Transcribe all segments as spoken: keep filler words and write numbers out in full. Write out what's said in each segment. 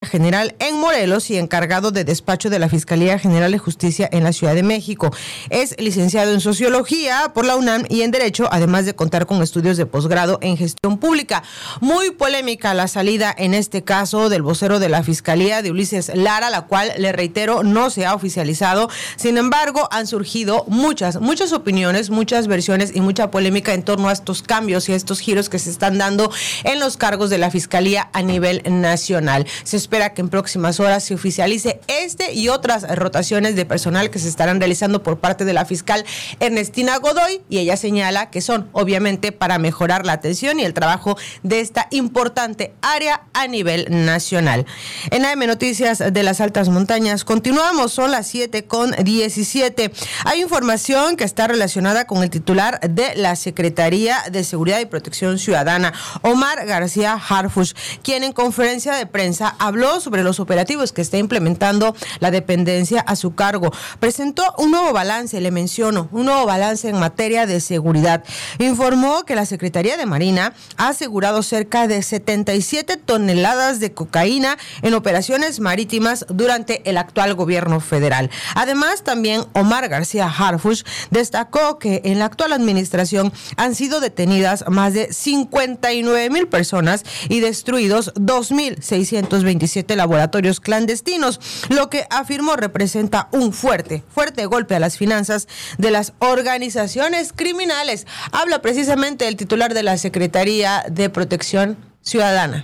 General en Morelos y encargado de despacho de la Fiscalía General de Justicia en la Ciudad de México. Es licenciado en Sociología por la UNAM y en Derecho, además de contar con estudios de posgrado en Gestión Pública. Muy polémica la salida en este caso del vocero de la Fiscalía, de Ulises Lara, la cual, le reitero, no se ha oficializado. Sin embargo, han surgido muchas, muchas opiniones, muchas versiones y mucha polémica en torno a estos cambios y a estos giros que se están dando en los cargos de la Fiscalía a nivel nacional. Se espera que en próximas horas se oficialice este y otras rotaciones de personal que se estarán realizando por parte de la fiscal Ernestina Godoy, y ella señala que son obviamente para mejorar la atención y el trabajo de esta importante área a nivel nacional. En A M Noticias de las Altas Montañas continuamos, son las siete con diecisiete. Hay información que está relacionada con el titular de la Secretaría de Seguridad y Protección Ciudadana, Omar García Harfuch, quien en conferencia de prensa habló sobre los operativos que está implementando la dependencia a su cargo. Presentó un nuevo balance, le menciono, un nuevo balance en materia de seguridad. Informó que la Secretaría de Marina ha asegurado cerca de setenta y siete toneladas de cocaína en operaciones marítimas durante el actual gobierno federal. Además, también Omar García Harfuch destacó que en la actual administración han sido detenidas más de cincuenta y nueve mil personas y destruidos dos mil seiscientos veintisiete laboratorios clandestinos, lo que afirmó representa un fuerte, fuerte golpe a las finanzas de las organizaciones criminales. Habla precisamente el titular de la Secretaría de Protección Ciudadana.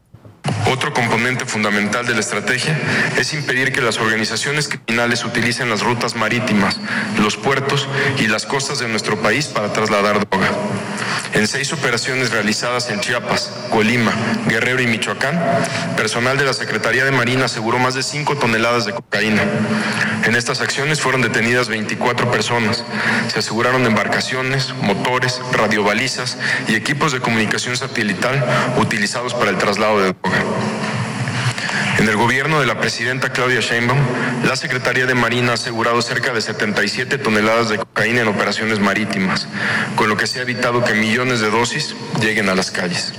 Otro componente fundamental de la estrategia es impedir que las organizaciones criminales utilicen las rutas marítimas, los puertos y las costas de nuestro país para trasladar droga. En seis operaciones realizadas en Chiapas, Colima, Guerrero y Michoacán, personal de la Secretaría de Marina aseguró más de cinco toneladas de cocaína. En estas acciones fueron detenidas veinticuatro personas. Se aseguraron embarcaciones, motores, radiobalizas y equipos de comunicación satelital utilizados para el traslado de droga. En el gobierno de la presidenta Claudia Sheinbaum, la Secretaría de Marina ha asegurado cerca de setenta y siete toneladas de cocaína en operaciones marítimas, con lo que se ha evitado que millones de dosis lleguen a las calles.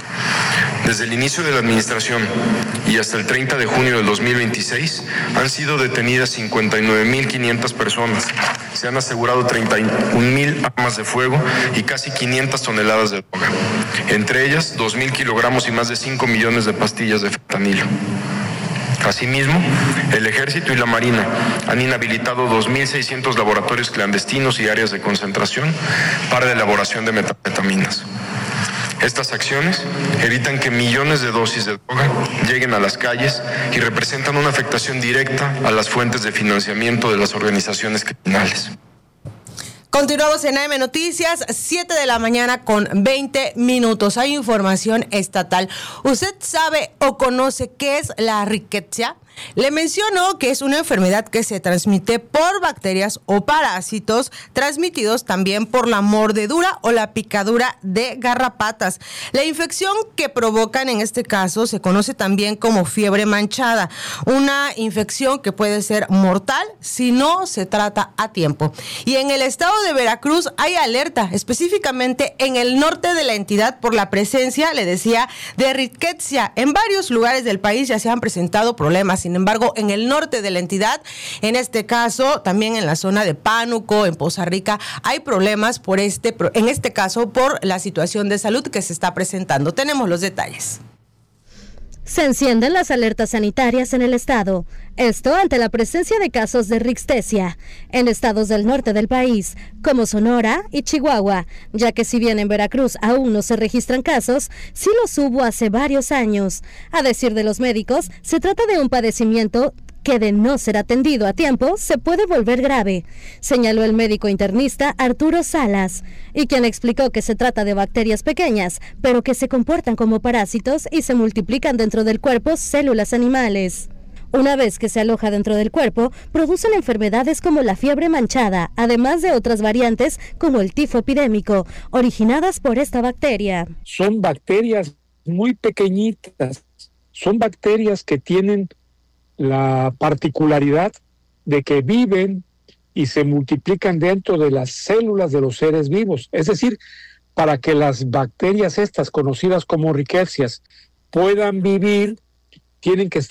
Desde el inicio de la administración y hasta el treinta de junio del dos mil veintiséis han sido detenidas cincuenta y nueve mil quinientas personas. Se han asegurado treinta y un mil armas de fuego y casi quinientas toneladas de droga. Entre ellas, dos mil kilogramos y más de cinco millones de pastillas de fentanilo. Asimismo, el Ejército y la Marina han inhabilitado dos mil seiscientos laboratorios clandestinos y áreas de concentración para la elaboración de metanfetaminas. Estas acciones evitan que millones de dosis de droga lleguen a las calles y representan una afectación directa a las fuentes de financiamiento de las organizaciones criminales. Continuamos en A M Noticias, siete de la mañana con veinte minutos. Hay información estatal. ¿Usted sabe o conoce qué es la rickettsia? Le menciono que es una enfermedad que se transmite por bacterias o parásitos, transmitidos también por la mordedura o la picadura de garrapatas. La infección que provocan en este caso se conoce también como fiebre manchada, una infección que puede ser mortal si no se trata a tiempo. Y en el estado de Veracruz hay alerta, específicamente en el norte de la entidad, por la presencia, le decía, de rickettsia. En varios lugares del país ya se han presentado problemas. Sin embargo, en el norte de la entidad, en este caso, también en la zona de Pánuco, en Poza Rica, hay problemas por este, en este caso, por la situación de salud que se está presentando. Tenemos los detalles. Se encienden las alertas sanitarias en el estado. Esto ante la presencia de casos de rickettsia en estados del norte del país, como Sonora y Chihuahua, ya que si bien en Veracruz aún no se registran casos, sí los hubo hace varios años. A decir de los médicos, se trata de un padecimiento que de no ser atendido a tiempo se puede volver grave, señaló el médico internista Arturo Salas, y quien explicó que se trata de bacterias pequeñas, pero que se comportan como parásitos y se multiplican dentro del cuerpo células animales. Una vez que se aloja dentro del cuerpo, producen enfermedades como la fiebre manchada, además de otras variantes como el tifo epidémico, originadas por esta bacteria. Son bacterias muy pequeñitas, son bacterias que tienen la particularidad de que viven y se multiplican dentro de las células de los seres vivos. Es decir, para que las bacterias estas, conocidas como rickettsia, puedan vivir, tienen que estar